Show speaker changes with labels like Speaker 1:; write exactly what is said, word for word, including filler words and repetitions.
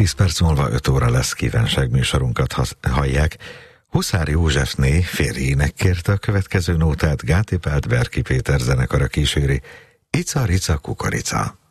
Speaker 1: tíz perc múlva öt óra lesz, kívánság műsorunkat hallják. Huszár Józsefné férjének kérte a következő nótát, Gáti Pál Berki Péter zenekara kíséri. Ica, rica, kukorica.